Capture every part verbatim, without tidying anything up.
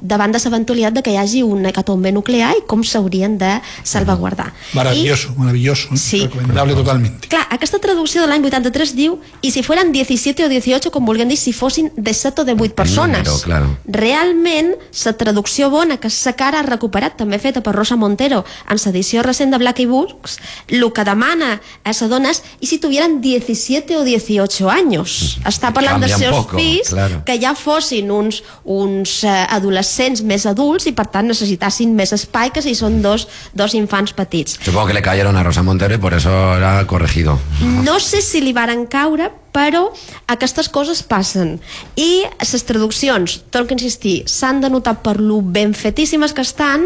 davant de l'eventualitat de que hi hagi una hecatombe nuclear i com s'haurien de salvaguardar. Maravilloso, I, maravilloso, sí. Recomendable totalmente. Clar, aquesta traducció de l'any vuitanta-tres diu i si fueran diecisiete o dieciocho, com vulguem dir, si fossin de set o de vuit persones. Número, claro. Realment, la traducció bona que sa cara ha recuperat, també feta per Rosa Montero en l'edició recent de Blackie Books, el que demana a les dones i si tuvieran diecisiete o dieciocho años. Està parlant dels seus poco, fills claro. que ja fossin uns, uns uh, adolescents més adults i per tant necessitassin més espai que si són dos, dos infants petits. Supongo que le cayeron a Rosa Montero y por eso era corregido. No sé si li varen caure, però aquestes coses passen. I les traduccions, torno a insistir, s'han de notar per lo ben fetíssimes que estan,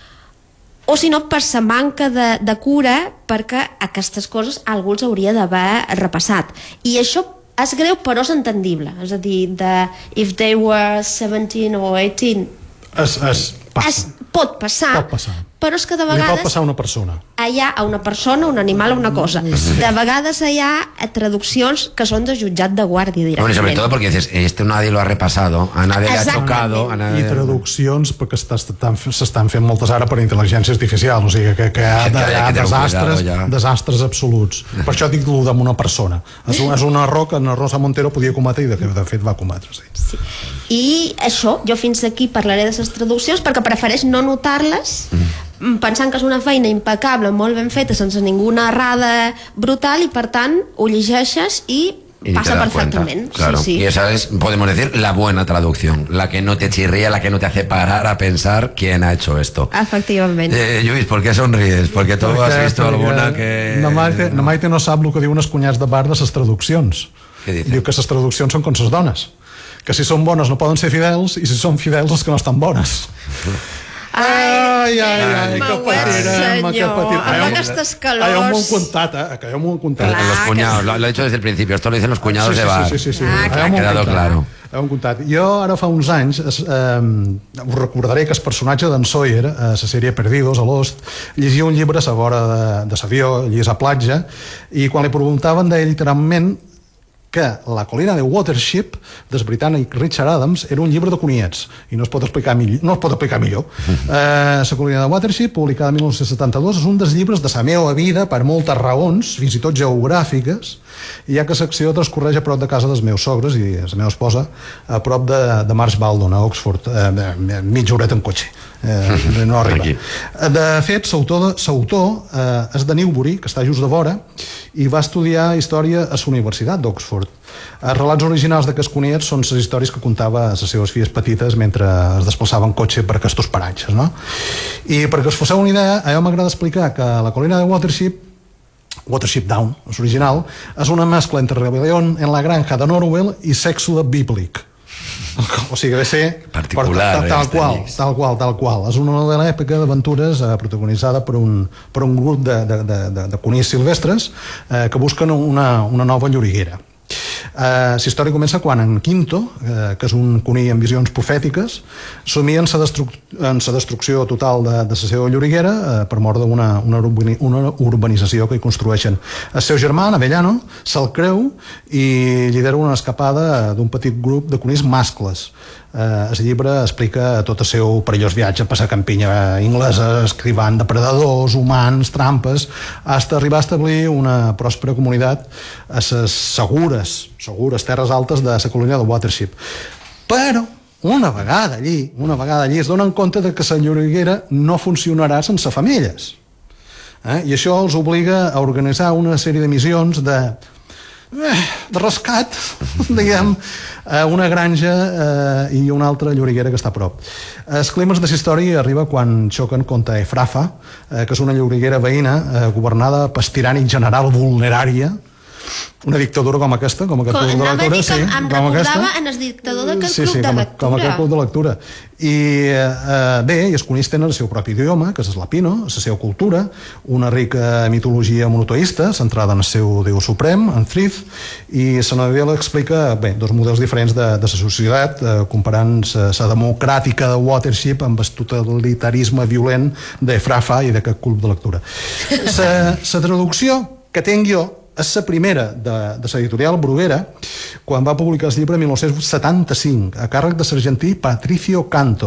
o si no per la manca de, de cura, perquè aquestes coses algú els hauria d'haver repassat. I això és greu però és entendible. És a dir, de if they were seventeen or eighteen es, es passa. Es, pot passar, pot passar, però és que de li vegades pot passar a una persona, allà a una persona, un animal o una cosa. De vegades hi ha traduccions que són de jutjat de guàrdia directament. Bueno, sobre todo porque dices, esto nadie lo ha repasado, a nadie le ha chocado, a nadie... I traduccions perquè s'estan fent moltes ara per intel·ligència artificial, o sigui que, que hi ha, que hi ha desastres, cuidado, desastres absoluts. Per això dic lo d'una persona. És un, és un error que en Rosa Montero podia cometre i de, de fet va cometre. Sí. Sí. I això, jo fins aquí parlaré de les traduccions perquè prefereix no notar-les, mm. pensant que és una feina impecable, molt ben feta, sense ninguna errada brutal, y per tant ho llegeixes i Y pasa perfectamente. Claro. Sí, sí. Y esa es, podemos decir, la buena traducción, la que no te chirría, la que no te hace parar a pensar quién ha hecho esto. Efectivamente. Eh, Lluís, ¿por qué sonríes? Porque tú has visto alguna que... Na Maite, na Maite no sap el que diuen els cunyats de bar de les traduccions. Què dice? Diu que les traduccions són com les dones, que si són bones no poden ser fidels i si són fidels els que no estan bones. Ai, ai, ai, que patirem, que patirem. Amb aquestes calors. Allò m'ho han contat, eh? Que allò m'ho han contat. Los cuñados, lo, lo he dicho desde el principio, esto lo dicen los cuñados sí, sí, de bar. Sí, sí, sí. sí. Ah, Ha quedado claro. Hem contat. Jo ara fa uns anys es, eh, us recordaré que el personatge d'en Sawyer a la sèrie Perdidos, a Lost, llegia un llibre a la vora de, de l'avió, llegia a platja, i quan li preguntaven d'ell literalment que La colina de Watership del britànic Richard Adams era un llibre de coniets i no es pot explicar millor, no es pot explicar millor. eh, La colina de Watership, publicada en dinou setanta-dos, és un dels llibres de la meva vida per moltes raons, fins i tot geogràfiques, i ja que la secció transcorreix a prop de casa dels meus sogres i la meva esposa, a prop de, de Marsh Baldon, a Oxford, eh, mitja horeta en cotxe. Eh, no arriba. De fet, l'autor eh, és de Newbury, que està just de vora, i va estudiar història a la Universitat d'Oxford. Els relats originals d'aquests coniets són les històries que contava a les seves filles petites mentre es desplaçava en cotxe per aquests paratges, no? I perquè us foseu una idea, a mi m'agrada explicar que La colina de Watership Watership Down, l'original, és una mescla entre Rebelión en la granja de Norwell i Sèxode bíblic. O sigui, ha de ser particular, tal, tal, qual, tal qual, tal qual. És una novel·la èpica d'aventures eh, protagonitzada per un, per un grup de, de, de, de, de conies silvestres eh, que busquen una, una nova lloriguera. La uh, història comença quan en Quinto, uh, que és un conill amb visions profètiques, somia en la destruc destrucció total de, de la seva lloriguera uh, per mort d'una una, una urbanització que hi construeixen. El seu germà, Avellano, se'l creu i lidera una escapada d'un petit grup de conills mascles. Uh, el llibre explica tot el seu perillós viatge per la campinya inglesa, escrivant depredadors, humans, trampes, fins a arribar a establir una pròspera comunitat a les segures, segures terres altes de la colònia de Watership. Però, una vegada allí, una vegada allí es donen compte de que la lloriguera no funcionarà sense femelles. Eh? I això els obliga a organitzar una sèrie de missions de de rescat, diguem, a una granja eh, i una altra lloriguera que està a prop. El clímax de la història arriba quan xoquen contra Efrafa, eh, que és una lloriguera veïna eh, governada per tirànic general vulnerària, una dictadura com aquesta, com aquest club de lectura, sí, em recordava en el dictador d'aquest sí, club sí, de com, lectura. com aquest club de lectura. I eh, bé, i els conills tenen el seu propi idioma, que és l'Apino, la seva cultura, una rica mitologia monoteista centrada en el seu déu suprem, en Thrith, i la novel·la explica bé, dos models diferents de, de la societat, eh, comparant la democràtica de Watership amb el totalitarisme violent d'Efrafa i d'aquest club de lectura. La traducció que tenc jo és la primera de, de l'editorial Bruguera, quan va publicar el llibre en dinou setanta-cinc, a càrrec de l'argentí Patricio Canto.